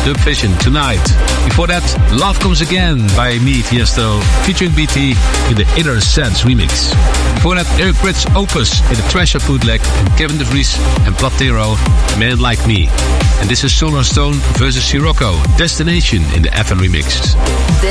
Dub Vision, Tonight. Before that, Love Comes Again by me, Tiesto, featuring BT in the Inner Sense remix. Before that, Eric Prydz Opus in the Treasure bootleg, and Kevin De Vries and Platero, A Man Like Me. And this is Solar Stone versus Sirocco, Destination in the FM remix.